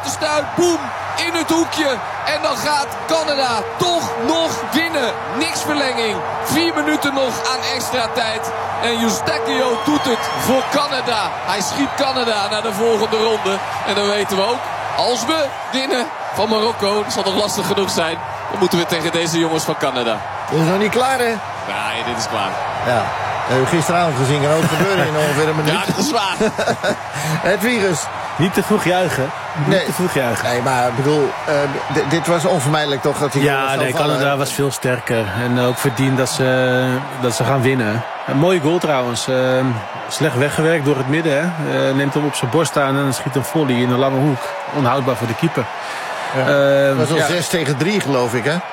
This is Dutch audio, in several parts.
buitenstuit, boem, in het hoekje. En dan gaat Canada toch nog winnen. Niks verlenging. 4 minuten nog aan extra tijd. En Eustáquio doet het voor Canada. Hij schiet Canada naar de volgende ronde. En dan weten we ook, als we winnen van Marokko, dat zal nog lastig genoeg zijn, dan moeten we tegen deze jongens van Canada. Dat is nog niet klaar, hè? Nee, dit is klaar. Ja. Gisteravond gezien kan ook gebeuren in ongeveer een minuut. Ja, dat is waar. Het virus. Niet te vroeg juigen. Niet te vroeg juichen. Nee, maar ik bedoel, dit was onvermijdelijk toch? Dat ja, nee, Canada was veel sterker. En ook verdiend dat ze gaan winnen. Een mooie goal trouwens. Slecht weggewerkt door het midden. Hè. Neemt hem op zijn borst aan en dan schiet een volley in een lange hoek. Onhoudbaar voor de keeper. Dat was al 6-3 geloof ik, hè?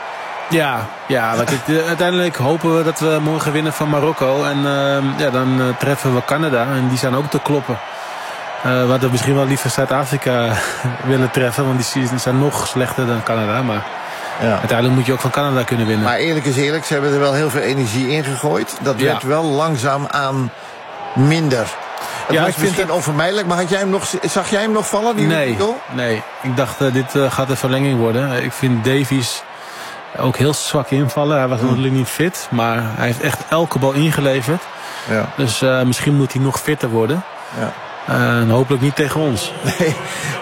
Ja, uiteindelijk hopen we dat we morgen winnen van Marokko. En dan treffen we Canada. En die zijn ook te kloppen. We hadden misschien wel liever Zuid-Afrika willen treffen. Want die zijn nog slechter dan Canada. Maar uiteindelijk moet je ook van Canada kunnen winnen. Maar eerlijk is eerlijk, ze hebben er wel heel veel energie in gegooid. Dat werd wel langzaam aan minder. Het was misschien onvermijdelijk, maar zag jij hem nog vallen? Nee. Ik dacht, dit gaat een verlenging worden. Ik vind Davies ook heel zwak invallen. Hij was natuurlijk niet fit. Maar hij heeft echt elke bal ingeleverd. Ja. Dus misschien moet hij nog fitter worden. Ja. En hopelijk niet tegen ons. Nee.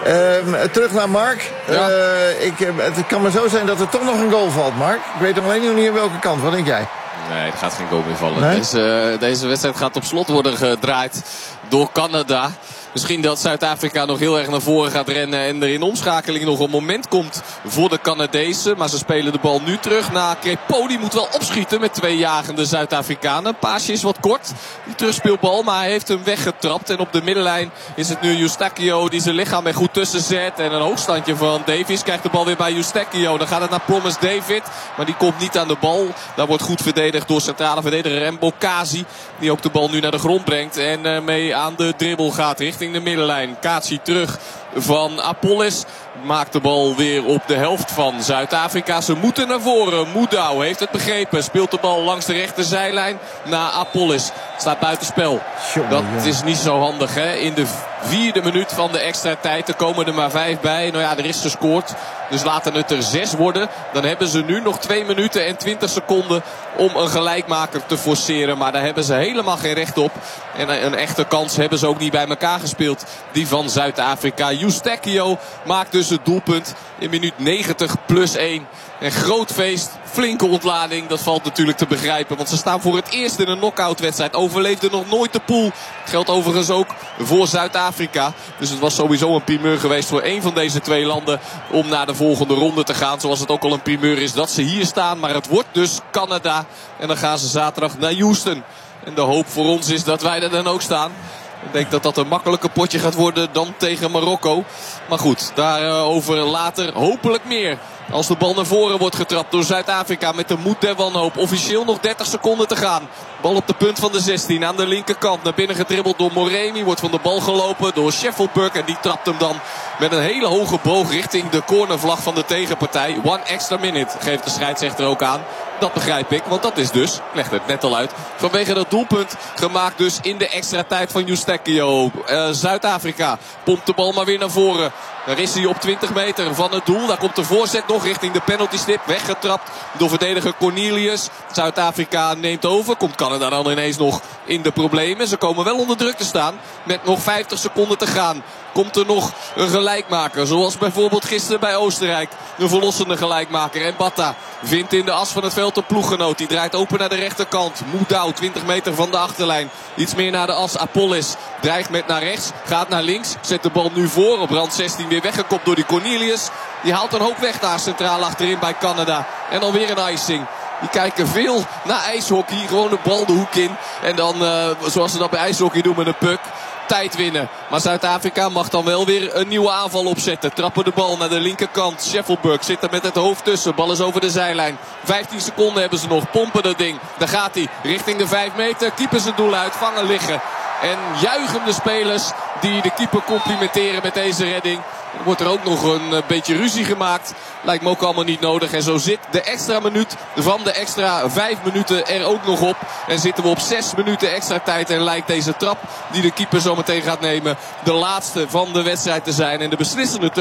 Terug naar Mark. Ja. Het kan maar zo zijn dat er toch nog een goal valt, Mark. Ik weet nog alleen nog niet aan welke kant. Wat denk jij? Nee, er gaat geen goal meer vallen. Nee? Deze wedstrijd gaat op slot worden gedraaid door Canada. Misschien dat Zuid-Afrika nog heel erg naar voren gaat rennen en er in omschakeling nog een moment komt voor de Canadezen. Maar ze spelen de bal nu terug naar Crépeau. Die moet wel opschieten met 2 jagende Zuid-Afrikanen. Paasje is wat kort, die terugspeelbal, maar hij heeft hem weggetrapt. En op de middenlijn is het nu Eustáquio die zijn lichaam er goed tussen zet. En een hoogstandje van Davies krijgt de bal weer bij Eustáquio. Dan gaat het naar Promise David, maar die komt niet aan de bal. Daar wordt goed verdedigd door centrale verdediger Mbokazi. Die ook de bal nu naar de grond brengt en mee aan de dribbel gaat richting de middenlijn. Kaatsi terug van Apolles. Maakt de bal weer op de helft van Zuid-Afrika. Ze moeten naar voren. Moedau heeft het begrepen. Speelt de bal langs de rechterzijlijn naar Apolles. Staat buitenspel. Dat is niet zo handig, hè. In de 4e minuut van de extra tijd. Er komen er maar 5 bij. Nou ja, er is gescoord. Dus laten het er 6 worden. Dan hebben ze nu nog 2 minuten en 20 seconden om een gelijkmaker te forceren. Maar daar hebben ze helemaal geen recht op. En een echte kans hebben ze ook niet bij elkaar gespeeld. Die van Zuid-Afrika. Eustáquio maakt dus het doelpunt in minuut 90 plus 1. Een groot feest, flinke ontlading. Dat valt natuurlijk te begrijpen. Want ze staan voor het eerst in een knock-out wedstrijd. Overleefden nog nooit de pool. Dat geldt overigens ook voor Zuid-Afrika. Dus het was sowieso een primeur geweest voor één van deze 2 landen om naar de volgende ronde te gaan. Zoals het ook al een primeur is dat ze hier staan. Maar het wordt dus Canada. En dan gaan ze zaterdag naar Houston. En de hoop voor ons is dat wij er dan ook staan. Ik denk dat dat een makkelijker potje gaat worden dan tegen Marokko. Maar goed, daarover later hopelijk meer. Als de bal naar voren wordt getrapt door Zuid-Afrika met de moed der wanhoop. Officieel nog 30 seconden te gaan. Bal op de punt van de 16 aan de linkerkant. Naar binnen gedribbeld door Moremi. Wordt van de bal gelopen door Sheffield. En die trapt hem dan met een hele hoge boog richting de cornervlag van de tegenpartij. 1 extra minute geeft de scheidsrechter ook aan. Dat begrijp ik, want dat is dus, ik leg het net al uit, vanwege dat doelpunt gemaakt dus in de extra tijd van Eustáquio. Zuid-Afrika pompt de bal maar weer naar voren. Daar is hij op 20 meter van het doel. Daar komt de voorzet nog richting de penaltystip. Weggetrapt door verdediger Cornelius. Zuid-Afrika neemt over. Komt Canada dan ineens nog in de problemen. Ze komen wel onder druk te staan met nog 50 seconden te gaan. Komt er nog een gelijkmaker. Zoals bijvoorbeeld gisteren bij Oostenrijk. Een verlossende gelijkmaker. En Bata vindt in de as van het veld een ploeggenoot. Die draait open naar de rechterkant. Moedau 20 meter van de achterlijn. Iets meer naar de as. Apolles dreigt met naar rechts. Gaat naar links. Zet de bal nu voor. Op rand 16 weer weggekopt door die Cornelius. Die haalt een hoop weg daar centraal achterin bij Canada. En dan weer een icing. Die kijken veel naar ijshockey. Gewoon de bal de hoek in. En dan, zoals ze dat bij ijshockey doen met een puck, tijd winnen. Maar Zuid-Afrika mag dan wel weer een nieuwe aanval opzetten. Trappen de bal naar de linkerkant. Sheffield zit er met het hoofd tussen. Bal is over de zijlijn. 15 seconden hebben ze nog. Pompen dat ding. Daar gaat hij. Richting de 5 meter. Keeper zijn doel uit. Vangen liggen. En juichen de spelers die de keeper complimenteren met deze redding. Er wordt er ook nog een beetje ruzie gemaakt. Lijkt me ook allemaal niet nodig. En zo zit de extra minuut van de extra 5 minuten er ook nog op. En zitten we op 6 minuten extra tijd. En lijkt deze trap die de keeper zo meteen gaat nemen de laatste van de wedstrijd te zijn. En de beslissende